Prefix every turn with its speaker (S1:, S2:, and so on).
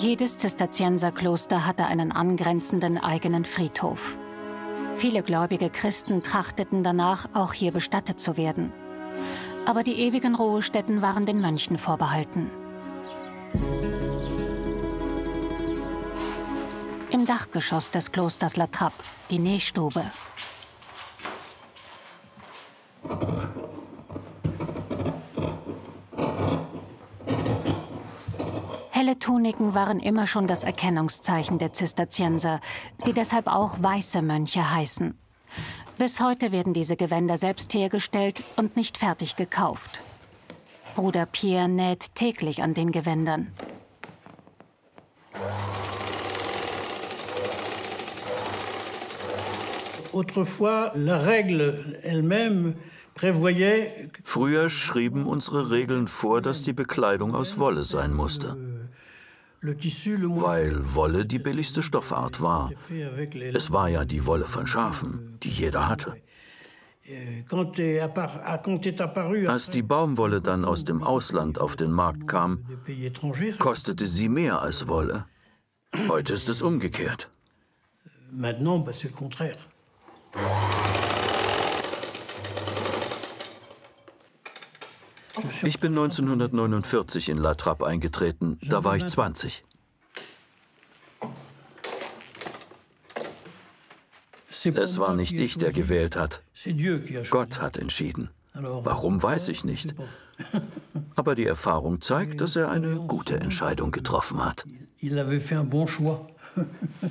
S1: Jedes Zisterzienserkloster hatte einen angrenzenden eigenen Friedhof. Viele gläubige Christen trachteten danach, auch hier bestattet zu werden. Aber die ewigen Ruhestätten waren den Mönchen vorbehalten. Im Dachgeschoss des Klosters La Trappe, die Nähstube. Helle Tuniken waren immer schon das Erkennungszeichen der Zisterzienser, die deshalb auch weiße Mönche heißen. Bis heute werden diese Gewänder selbst hergestellt und nicht fertig gekauft. Bruder Pierre näht täglich an den Gewändern.
S2: Früher schrieben unsere Regeln vor, dass die Bekleidung aus Wolle sein musste, weil Wolle die billigste Stoffart war. Es war ja die Wolle von Schafen, die jeder hatte. Als die Baumwolle dann aus dem Ausland auf den Markt kam, kostete sie mehr als Wolle. Heute ist es umgekehrt. Ich bin 1949 in La Trappe eingetreten, da war ich 20. Es war nicht ich, der gewählt hat. Gott hat entschieden. Warum, weiß ich nicht. Aber die Erfahrung zeigt, dass er eine gute Entscheidung getroffen hat.